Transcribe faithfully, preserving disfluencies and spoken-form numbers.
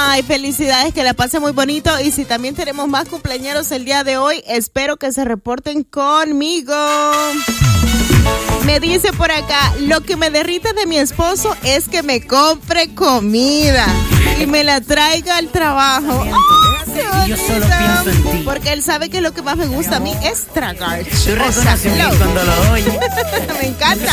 Ay, felicidades, que la pasen muy bonito. Y si también tenemos más cumpleañeros el día de hoy, espero que se reporten conmigo. Me dice por acá, lo que me derrite de mi esposo es que me compre comida y me la traiga al trabajo. ¡Oh, yo solo pienso en ti! Porque él sabe que lo que más me gusta a mí es tragar. Tú reconoces cuando lo oyes. Me encanta.